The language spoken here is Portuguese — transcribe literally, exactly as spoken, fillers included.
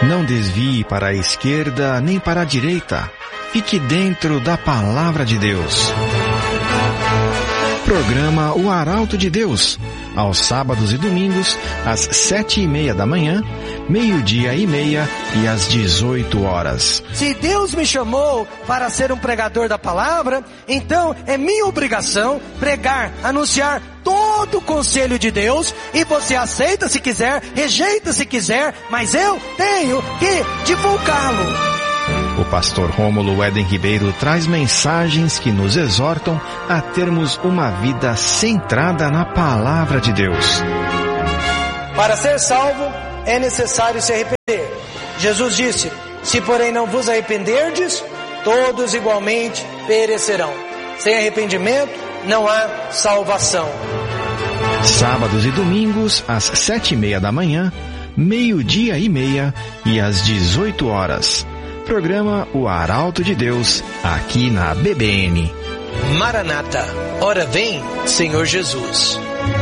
Não desvie para a esquerda nem para a direita. Fique dentro da Palavra de Deus. Programa O Arauto de Deus, aos sábados e domingos, às sete e meia da manhã, meio-dia e meia e às dezoito horas. Se Deus me chamou para ser um pregador da palavra, então é minha obrigação pregar, anunciar todo o conselho de Deus, e você aceita se quiser, rejeita se quiser, mas eu tenho que divulgá-lo. O pastor Rômulo Éden Ribeiro traz mensagens que nos exortam a termos uma vida centrada na Palavra de Deus. Para ser salvo, é necessário se arrepender. Jesus disse: se porém não vos arrependerdes, todos igualmente perecerão. Sem arrependimento, não há salvação. Sábados e domingos, às sete e meia da manhã, meio-dia e meia e às dezoito horas. Programa O Arauto de Deus, aqui na B B N. Maranata, ora vem, Senhor Jesus.